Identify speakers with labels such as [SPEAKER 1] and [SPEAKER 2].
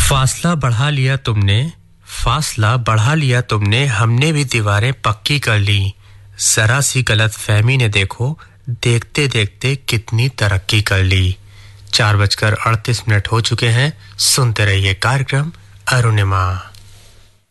[SPEAKER 1] फासला बढ़ा लिया तुमने, फासला बढ़ा लिया तुमने, हमने भी दीवारें पक्की कर ली। जरा सी गलतफहमी ने देखो देखते देखते कितनी तरक्की कर ली। 4:38 हो चुके हैं। सुनते रहिए कार्यक्रम अरुणिमा।